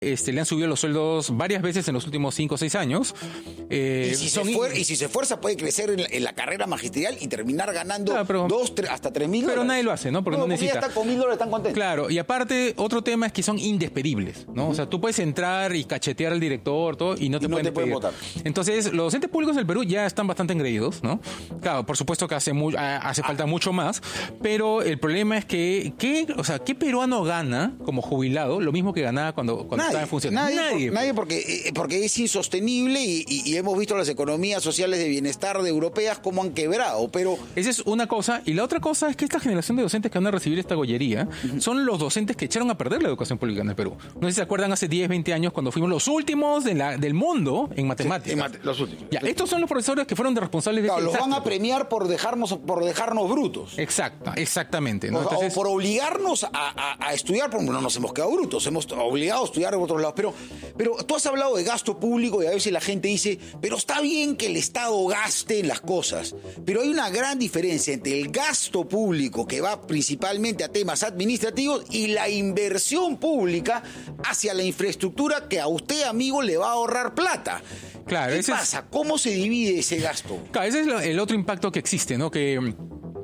Le han subido los sueldos varias veces en los últimos 5 o 6 años. Y si se esfuerza puede crecer en la carrera magisterial y terminar ganando hasta 3.000 dólares. Pero nadie lo hace, ¿no? Porque no necesita. Ya está con $1,000 están contentos. Claro, y aparte, otro tema es que son indespedibles, ¿no? O sea, tú puedes entrar y cachetear al director, todo, y no te pueden votar. Entonces, los entes públicos del Perú ya están bastante engreídos, ¿no? Claro, por supuesto que hace falta mucho más, pero el problema es que, ¿qué peruano gana como jubilado lo mismo que ganaba cuando estaba en función? Nadie porque es insostenible y hemos visto las economías sociales de bienestar de europeas cómo han quebrado, pero... Esa es una cosa, y la otra cosa es que esta generación de docentes que van a recibir esta gollería son los docentes que echaron a perder la educación pública en el Perú. No sé si se acuerdan hace 10, 20 años cuando fuimos los últimos del mundo en matemáticas. Los últimos. Ya, estos son los profesores que fueron responsables de este desastre. Los van a premiar por dejarnos brutos. Exactamente, ¿no? Entonces, o por obligarnos a estudiar, porque no nos hemos quedado brutos, hemos obligado a estudiar en otros lados. Pero tú has hablado de gasto público y a veces la gente dice, pero está bien que el Estado gaste en las cosas, pero hay una gran diferencia entre el gasto público que va principalmente a temas administrativos y la inversión pública hacia la infraestructura que a usted, amigo, le va a ahorrar plata. Claro, ¿Qué pasa? ¿Cómo se divide ese gasto? Claro, ese es el otro impacto que existe, ¿no? Que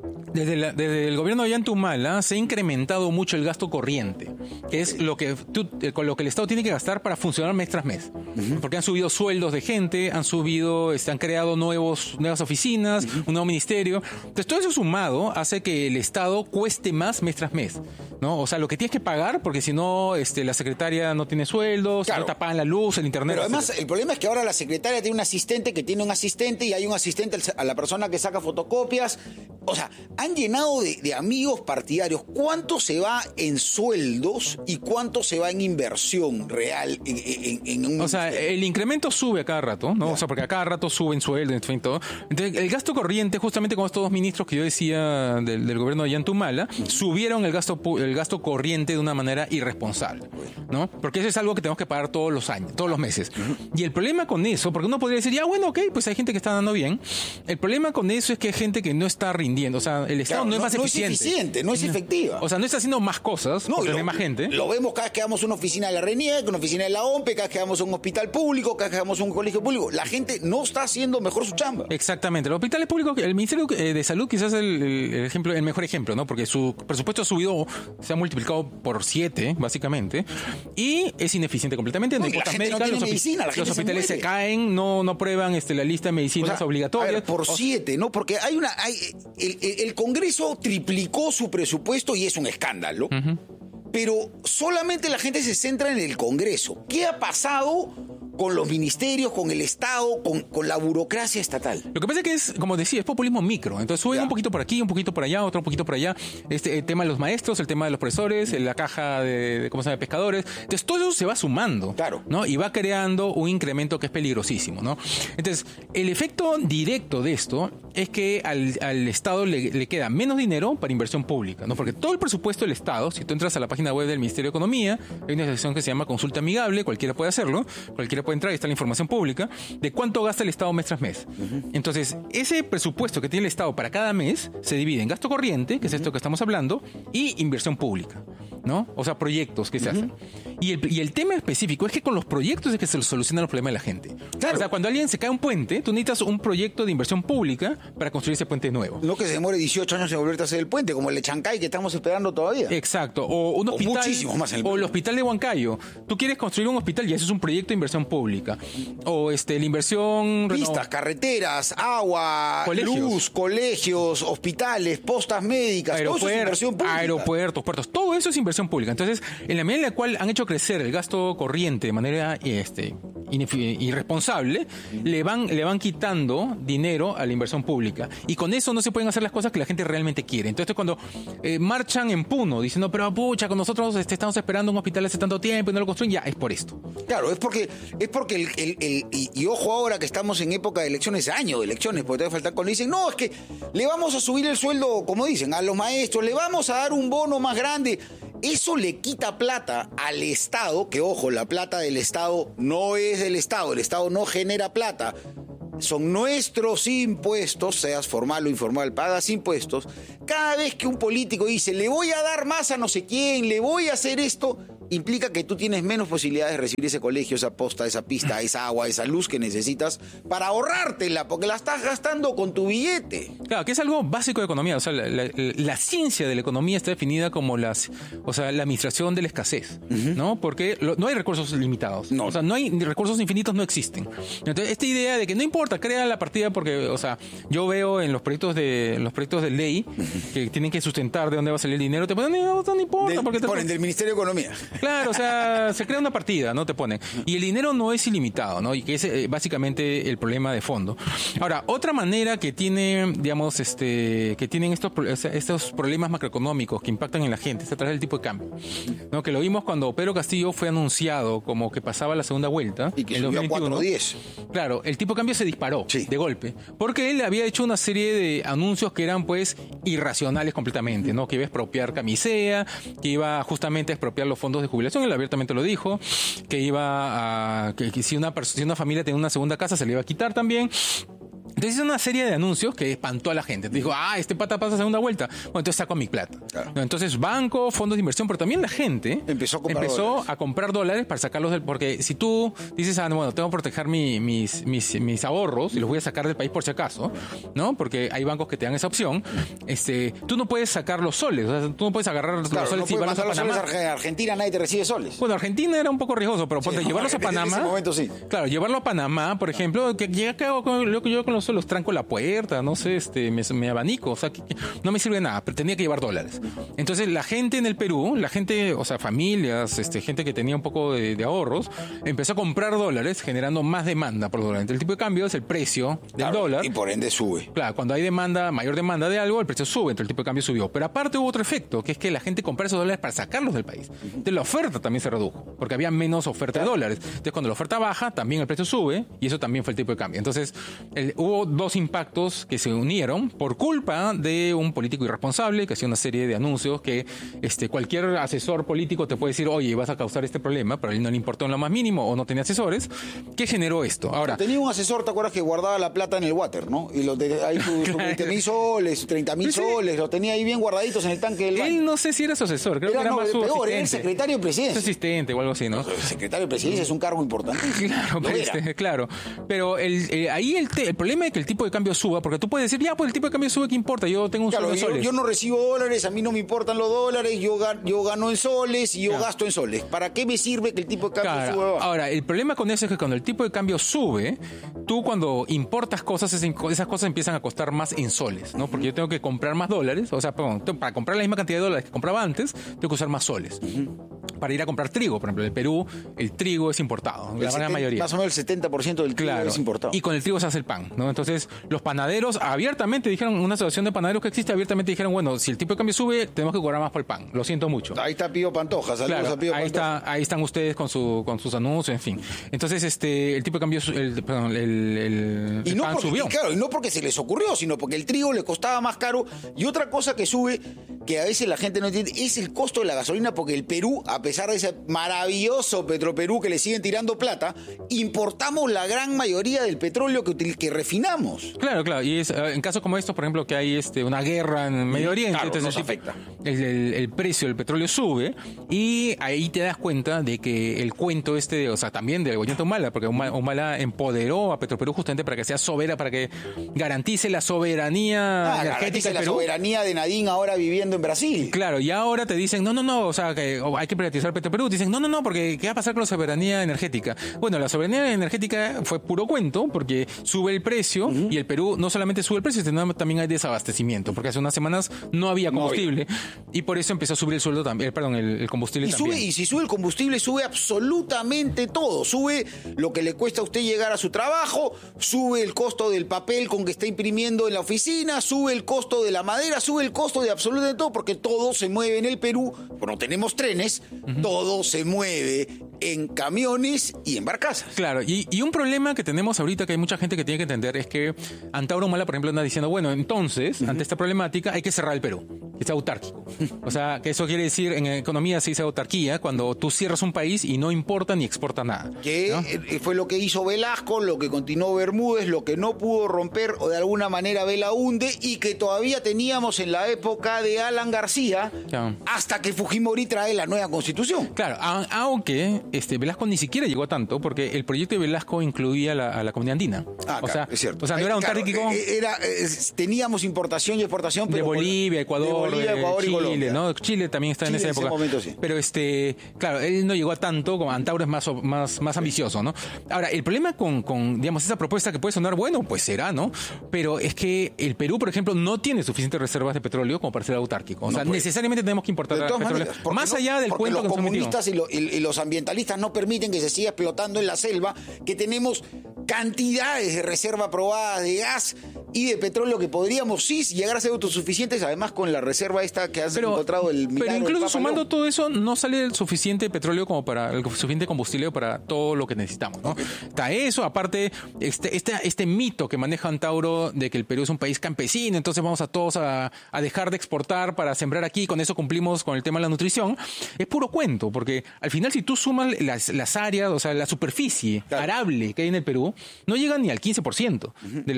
desde el gobierno de Ollantumala se ha incrementado mucho el gasto corriente, que es con lo que el Estado tiene que gastar para funcionar mes tras mes. Porque han subido sueldos de gente, han creado nuevas oficinas, un nuevo ministerio. Entonces todo eso sumado hace que el Estado cueste más mes tras mes, ¿no? O sea, lo que tienes que pagar, porque si no, la secretaria no tiene sueldos, claro, no te pagan la luz, el internet. Pero además, el problema es que ahora la secretaria tiene un asistente que tiene un asistente y hay un asistente a la persona que saca fotocopias. O sea, han llenado de amigos partidarios. ¿Cuánto se va en sueldos y cuánto se va en inversión real en un... O sea, el incremento sube a cada rato, ¿no? Ya. O sea, porque a cada rato suben sueldos, en fin, todo. Entonces, el gasto corriente, justamente con estos dos ministros que yo decía del gobierno de Ollantumala, subieron el gasto corriente de una manera irresponsable, ¿no? Porque eso es algo que tenemos que pagar todos los años, todos los meses. Y el problema con eso, porque uno podría decir, ya, bueno, ok, pues hay gente que está dando bien. El problema con eso es que hay gente que no está rindiendo. O sea, el Estado no es más eficiente. No es eficiente, no es efectiva. O sea, no está haciendo más cosas porque hay más gente. Lo vemos cada vez que vamos a una oficina de la RENIEC, una oficina de la OMPE, cada vez que vamos a un hospital público, cada vez que vamos a un colegio público. La gente no está haciendo mejor su chamba. Exactamente. Los hospitales públicos, el Ministerio de Salud quizás es el mejor ejemplo, ¿no? Porque su presupuesto se ha multiplicado por 7, básicamente, y es ineficiente completamente. No, la gente no tiene medicina, la gente los hospitales se caen, no aprueban la lista de medicinas obligatorias. A ver, por 7, ¿no? Porque el Congreso triplicó su presupuesto y es un escándalo. Pero solamente la gente se centra en el Congreso. ¿Qué ha pasado con los ministerios, con el Estado, con la burocracia estatal? Lo que pasa es que es, como decía, es populismo micro. Entonces suben un poquito por aquí, un poquito por allá, otro poquito por allá. El tema de los maestros, el tema de los profesores, la caja de pescadores. Entonces todo eso se va sumando, claro, ¿no? Y va creando un incremento que es peligrosísimo, ¿no? Entonces, el efecto directo de esto es que al Estado le queda menos dinero para inversión pública, ¿no? Porque todo el presupuesto del Estado, si tú entras a la página web del Ministerio de Economía, hay una sección que se llama Consulta Amigable, cualquiera puede hacerlo, cualquiera puede entrar, y está la información pública de cuánto gasta el Estado mes tras mes. Entonces, ese presupuesto que tiene el Estado para cada mes se divide en gasto corriente, que es esto que estamos hablando, y inversión pública, ¿no? O sea, proyectos que se hacen. Y el tema específico es que con los proyectos es que se solucionan los problemas de la gente. Claro. O sea, cuando alguien se cae un puente, tú necesitas un proyecto de inversión pública para construir ese puente nuevo. No que se demore 18 años en volverte a hacer el puente, como el de Chancay que estamos esperando todavía. Exacto. O un hospital. Muchísimo más en el o el hospital de Huancayo. Tú quieres construir un hospital y eso es un proyecto de inversión pública. O la inversión... Pistas, carreteras, agua, luz, colegios, hospitales, postas médicas, todo eso es inversión pública. Aeropuertos, puertos, todo eso es inversión pública. Entonces, en la medida en la cual han hecho crecer el gasto corriente de manera irresponsable, le van quitando dinero a la inversión pública. Y con eso no se pueden hacer las cosas que la gente realmente quiere. Entonces, cuando marchan en Puno diciendo, pero pucha, con nosotros estamos esperando un hospital hace tanto tiempo y no lo construyen, ya, es por esto. Claro, es porque y ojo ahora que estamos en época de elecciones, año de elecciones, porque todavía falta cuando dicen, no, es que le vamos a subir el sueldo, como dicen, a los maestros, le vamos a dar un bono más grande. Eso le quita plata al Estado, que ojo, la plata del Estado no es del Estado, el Estado no genera plata. Son nuestros impuestos, seas formal o informal, pagas impuestos. Cada vez que un político dice, le voy a dar más a no sé quién, le voy a hacer esto, implica que tú tienes menos posibilidades de recibir ese colegio, esa posta, esa pista, esa agua, esa luz que necesitas para ahorrártela, porque la estás gastando con tu billete. Claro, que es algo básico de economía. O sea, la ciencia de la economía está definida como la administración de la escasez, ¿no? Porque no hay recursos limitados. No. O sea, no hay recursos infinitos, no existen. Entonces, esta idea de que no importa, crea la partida porque, o sea, yo veo en los proyectos de ley que tienen que sustentar de dónde va a salir el dinero, te ponen, no importa. Porque te ponen del Ministerio de Economía. Claro, o sea, se crea una partida, ¿no? Te ponen. Y el dinero no es ilimitado, ¿no? Y que es básicamente el problema de fondo. Ahora, otra manera que tiene, digamos, que tienen estos problemas macroeconómicos que impactan en la gente es a través del tipo de cambio, ¿no? Que lo vimos cuando Pedro Castillo fue anunciado como que pasaba la segunda vuelta. Y que en subió a 2021. 4.10. Claro, el tipo de cambio se disparó de golpe. Porque él había hecho una serie de anuncios que eran, pues, irracionales completamente, ¿no? Que iba a expropiar Camisea, que iba justamente a expropiar los fondos de jubilación, él abiertamente lo dijo, que iba a... que si una familia tenía una segunda casa se le iba a quitar también. Entonces hizo una serie de anuncios que espantó a la gente. Dijo, este pata pasa a segunda vuelta. Bueno, entonces saco mi plata. Claro. Entonces banco, fondos de inversión, pero también la gente empezó a comprar dólares para sacarlos porque si tú dices, bueno, tengo que proteger mis ahorros y los voy a sacar del país por si acaso, ¿no? Porque hay bancos que te dan esa opción. Tú no puedes sacar los soles. O sea, tú no puedes agarrar los soles y llevarlos a Panamá. Soles a Argentina, nadie te recibe soles. Bueno, Argentina era un poco riesgoso, pero llevarlos a Panamá. En ese momento sí. Claro, llevarlo a Panamá, por ejemplo, que llega yo con los tranco la puerta, no sé, me abanico, o sea, que no me sirve de nada, pero tenía que llevar dólares. Entonces, la gente en el Perú, o sea, familias, gente que tenía un poco de ahorros, empezó a comprar dólares, generando más demanda por dólar. Entonces, el tipo de cambio es el precio del dólar. Y por ende sube. Claro, cuando hay mayor demanda de algo, el precio sube, entonces el tipo de cambio subió. Pero aparte hubo otro efecto, que es que la gente compraba esos dólares para sacarlos del país. Entonces, la oferta también se redujo, porque había menos oferta de dólares. Entonces, cuando la oferta baja, también el precio sube, y eso también fue el tipo de cambio. Entonces, hubo dos impactos que se unieron por culpa de un político irresponsable que hacía una serie de anuncios que cualquier asesor político te puede decir, oye, vas a causar este problema, pero a él no le importó en lo más mínimo o no tenía asesores. ¿Qué generó esto? Ahora, tenía un asesor, ¿te acuerdas? Que guardaba la plata en el water, ¿no? Y ahí sus 20.000 soles, 30.000 soles, los tenía ahí bien guardaditos en el tanque del baño. Él no sé si era su asesor, creo que era más su asistente. Era el secretario de presidencia. Su asistente o algo así, ¿no? El secretario de presidencia es un cargo importante. Claro, pero ahí el problema es que el tipo de cambio suba, porque tú puedes decir, ya, pues el tipo de cambio sube, ¿qué importa? Yo tengo un sueldo en soles. Yo no recibo dólares, a mí no me importan los dólares, yo gano en soles y yo gasto en soles. ¿Para qué me sirve que el tipo de cambio suba? Ahora, el problema con eso es que cuando el tipo de cambio sube, tú cuando importas cosas, esas cosas empiezan a costar más en soles, ¿no? Porque yo tengo que comprar más dólares, o sea, para comprar la misma cantidad de dólares que compraba antes, tengo que usar más soles. Para ir a comprar trigo, por ejemplo, en el Perú, el trigo es importado, la gran mayoría. Más o menos el 70% del trigo es importado. Y con el trigo se hace el pan, ¿no? Entonces, los panaderos abiertamente dijeron, una asociación de panaderos que existe, abiertamente dijeron, bueno, si el tipo de cambio sube, tenemos que cobrar más por el pan. Lo siento mucho. Ahí está Pío Pantoja, saludos a Pío Pantoja. Ahí están ustedes con sus anuncios, en fin. Entonces, el tipo de cambio, el pan subió. Y no porque se les ocurrió, sino porque el trigo le costaba más caro. Y otra cosa que sube, que a veces la gente no entiende, es el costo de la gasolina, porque el Perú, a pesar de ese maravilloso Petroperú que le siguen tirando plata, importamos la gran mayoría del petróleo que refinamos. Claro. Y en casos como estos, por ejemplo, que hay una guerra en Medio Oriente, claro, entonces nos afecta. El precio del petróleo sube y ahí te das cuenta de que el cuento también del gobierno Humala, porque Humala empoderó a Petroperú justamente para que sea soberana, para que garantice la soberanía energética del Perú. La soberanía de Nadine ahora viviendo en Brasil. Claro, y ahora te dicen, no, o sea, que hay que privatizar Petroperú. Dicen, no, porque ¿qué va a pasar con la soberanía energética? Bueno, la soberanía energética fue puro cuento, porque sube el precio y el Perú no solamente sube el precio, sino también hay desabastecimiento, porque hace unas semanas no había combustible y por eso empezó a subir el sueldo también, el combustible también. Y si sube el combustible, sube absolutamente todo. Sube lo que le cuesta a usted llegar a su trabajo, sube el costo del papel con que está imprimiendo en la oficina, sube el costo de la madera, sube el costo de absolutamente todo, porque todo se mueve en el Perú, pues no tenemos trenes, todo se mueve en camiones y en barcazas. Claro, y un problema que tenemos ahorita, que hay mucha gente que tiene que entender, es que Antauro Humala, por ejemplo, anda diciendo, bueno, entonces, ante esta problemática hay que cerrar el Perú. que sea autárquico. O sea, que eso quiere decir, en economía se dice autarquía, cuando tú cierras un país y no importa ni exporta nada. Que ¿no? Fue lo que hizo Velasco, lo que continuó Bermúdez, lo que no pudo romper o de alguna manera Belaúnde, y que todavía teníamos en la época de Alan García, claro, hasta que Fujimori trae la nueva constitución. Claro, aunque Velasco ni siquiera llegó a tanto, porque el proyecto de Velasco incluía a la comunidad andina. Claro, sea, es cierto. O sea, no era autárquico. Teníamos importación y exportación, pero de Bolivia, Ecuador, Ecuador Chile, y Colombia, ¿no? Chile también está Chile en esa época. Momento, sí. Pero claro, él no llegó a tanto, como Antauro es más ambicioso, ¿no? Ahora, el problema con digamos, esa propuesta que puede sonar bueno, pues será, ¿no? Pero es que el Perú, por ejemplo, no tiene suficientes reservas de petróleo como para ser autárquico. O sea, necesariamente tenemos que importar petróleo. Más allá del cuento que los comunistas y los ambientalistas no permiten que se siga explotando en la selva, que tenemos cantidades de reserva probada de gas y de petróleo que podríamos sí llegar a ser autosuficientes, además con la reserva esta que has encontrado el milagro. Pero incluso sumando todo eso, no sale el suficiente petróleo como para el suficiente combustible para todo lo que necesitamos, ¿no? Okay. Está eso, aparte este mito que maneja Antauro de que el Perú es un país campesino, entonces vamos a todos a dejar de exportar para sembrar aquí, con eso cumplimos con el tema de la nutrición, es puro cuento, porque al final si tú sumas las áreas, o sea, la superficie arable que hay en el Perú, no llega ni al 15%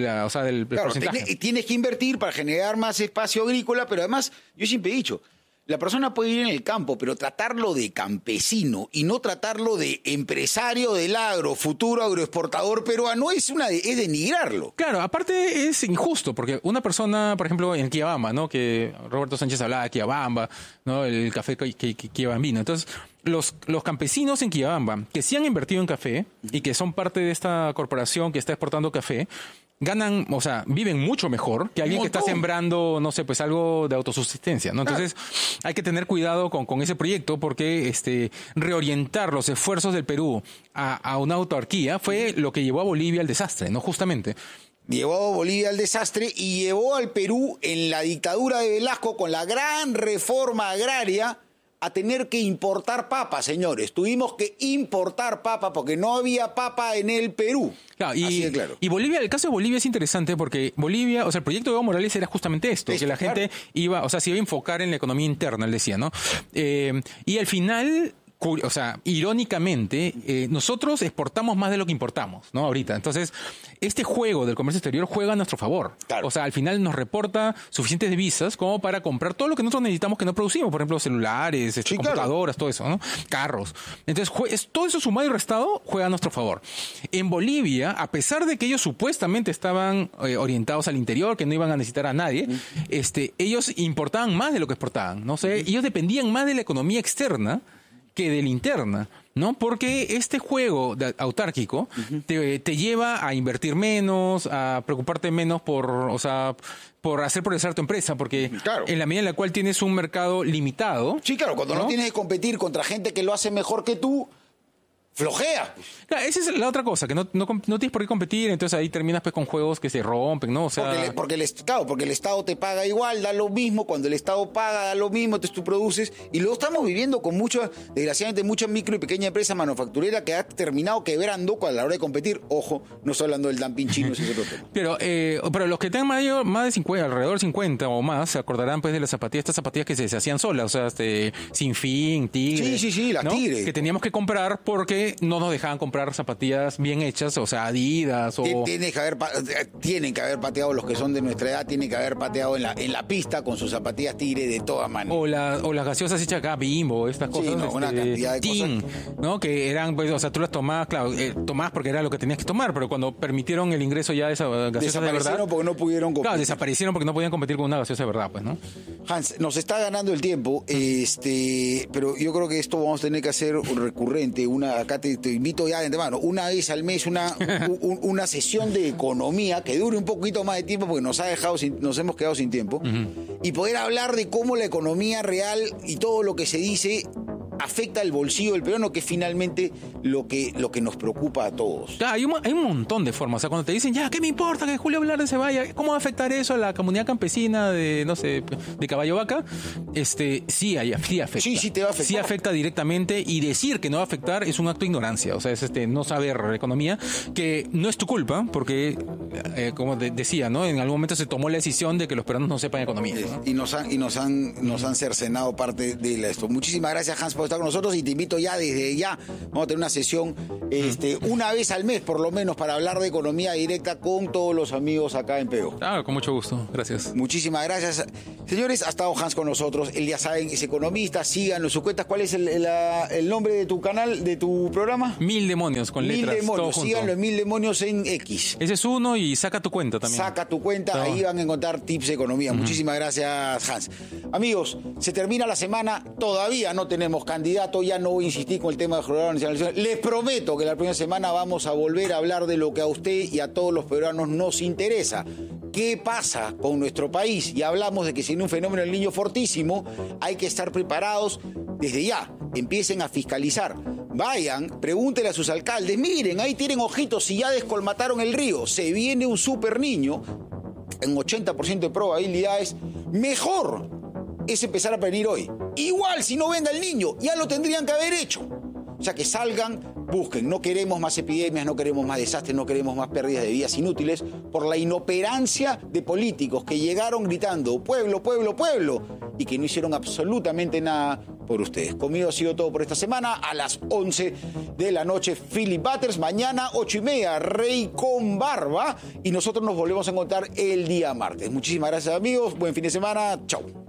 del porcentaje. Tienes que invertir para generar más espacio agrícola, pero además, yo siempre he dicho, la persona puede ir en el campo, pero tratarlo de campesino y no tratarlo de empresario del agro, futuro agroexportador peruano, es denigrarlo. Claro, aparte es injusto, porque una persona, por ejemplo, en Quillabamba, ¿no? Que Roberto Sánchez hablaba de Quillabamba, ¿no? El café quillabambino. Entonces, los campesinos en Quillabamba, que sí han invertido en café y que son parte de esta corporación que está exportando café, ganan, o sea, viven mucho mejor que alguien que está sembrando, no sé, pues algo de autosubsistencia, ¿no? Entonces, hay que tener cuidado con ese proyecto, porque reorientar los esfuerzos del Perú a una autarquía fue lo que llevó a Bolivia al desastre, ¿no? Justamente. Llevó a Bolivia al desastre y llevó al Perú en la dictadura de Velasco con la gran reforma agraria a tener que importar papa, señores. Tuvimos que importar papa porque no había papa en el Perú. Claro, así de claro. Y Bolivia, el caso de Bolivia es interesante porque Bolivia, o sea, el proyecto de Evo Morales era justamente esto, que la gente iba, o sea, se iba a enfocar en la economía interna, él decía, ¿no? Y al final, o sea, irónicamente, nosotros exportamos más de lo que importamos, ¿no? Ahorita. Entonces, este juego del comercio exterior juega a nuestro favor. Claro. O sea, al final nos reporta suficientes divisas como para comprar todo lo que nosotros necesitamos que no producimos. Por ejemplo, celulares, computadoras, todo eso, ¿no? Carros. Entonces, todo eso sumado y restado juega a nuestro favor. En Bolivia, a pesar de que ellos supuestamente estaban orientados al interior, que no iban a necesitar a nadie, ellos importaban más de lo que exportaban, ¿no? O sea, ellos dependían más de la economía externa que de la interna, ¿no? Porque este juego autárquico te lleva a invertir menos, a preocuparte menos por hacer progresar tu empresa, porque en la medida en la cual tienes un mercado limitado. Sí, claro, cuando no tienes que competir contra gente que lo hace mejor que tú, flojea. Claro, esa es la otra cosa, que no tienes por qué competir, entonces ahí terminas pues con juegos que se rompen, ¿no? O sea, porque el Estado te paga igual, da lo mismo, cuando el Estado paga, da lo mismo, entonces tú produces, y luego estamos viviendo con desgraciadamente, mucha micro y pequeña empresa manufacturera que ha terminado quebrando a la hora de competir. Ojo, no estoy hablando del dumping chino, ese es otro tema. Pero los que tengan más de 50, alrededor de 50 o más, se acordarán pues de las zapatillas, estas zapatillas que se hacían solas, o sea, Sin Fin, Tigre. Sí, las, ¿no? Tigre. Que teníamos que comprar porque no nos dejaban comprar zapatillas bien hechas, o sea, Adidas o... Tienen que haber pateado, los que son de nuestra edad, tienen que haber pateado en la pista con sus zapatillas Tigre de todas maneras. O las gaseosas hechas acá, Bimbo, estas cosas. Sí, una cantidad de cosas. ¿No? Que eran, pues, o sea, tú las tomabas, claro, tomabas porque era lo que tenías que tomar, pero cuando permitieron el ingreso ya de esas gaseosas de verdad... porque no pudieron competir. Claro, desaparecieron porque no podían competir con una gaseosa de verdad, pues, ¿no? Hans, nos está ganando el tiempo, pero yo creo que esto vamos a tener que hacer recurrente. Acá te invito ya de antemano, una vez al mes, una sesión de economía que dure un poquito más de tiempo porque nos hemos quedado sin tiempo, y poder hablar de cómo la economía real y todo lo que se dice afecta el bolsillo del peruano, que es finalmente lo que nos preocupa a todos. Claro, hay un montón de formas. O sea, cuando te dicen, ya, ¿qué me importa que Julio Velarde se vaya? ¿Cómo va a afectar eso a la comunidad campesina de, no sé, de Caballo Vaca? Sí afecta. Sí te va a afectar. Sí afecta directamente, y decir que no va a afectar es un acto de ignorancia. O sea, es no saber economía, que no es tu culpa, porque, como decía, ¿no? En algún momento se tomó la decisión de que los peruanos no sepan economía, ¿no? Y nos han cercenado parte de esto. Muchísimas gracias, Hans, por estar con nosotros, y te invito ya, desde ya, vamos a tener una sesión una vez al mes, por lo menos, para hablar de economía directa con todos los amigos acá en Pego. Claro, con mucho gusto. Gracias. Muchísimas gracias. Señores, ha estado Hans con nosotros. Él, ya saben, es economista. Síganlo en sus cuentas. ¿Cuál es el nombre de tu canal, de tu programa? Mil Demonios, con letras. Mil Demonios. Todo junto. Síganlo en Mil Demonios en X. Ese es uno, y saca tu cuenta también. Saca tu cuenta, ahí van a encontrar tips de economía. Muchísimas gracias, Hans. Amigos, se termina la semana, todavía no tenemos candidato, ya no voy a insistir con el tema de Jurado Nacional. Les prometo que la próxima semana vamos a volver a hablar de lo que a usted y a todos los peruanos nos interesa. ¿Qué pasa con nuestro país? Y hablamos de que si hay un fenómeno del Niño fortísimo, hay que estar preparados desde ya. Empiecen a fiscalizar. Vayan, pregúntenle a sus alcaldes, miren, ahí tienen ojitos, si ya descolmataron el río, se viene un super niño, en 80% de probabilidades, mejor es empezar a prevenir hoy. Igual, si no venga el niño, ya lo tendrían que haber hecho. O sea, que salgan, busquen. No queremos más epidemias, no queremos más desastres, no queremos más pérdidas de vidas inútiles por la inoperancia de políticos que llegaron gritando pueblo, pueblo, pueblo, y que no hicieron absolutamente nada por ustedes. Conmigo ha sido todo por esta semana. A las 11 de la noche, Philip Butters. Mañana, 8:30, Rey con Barba. Y nosotros nos volvemos a encontrar el día martes. Muchísimas gracias, amigos. Buen fin de semana. Chau.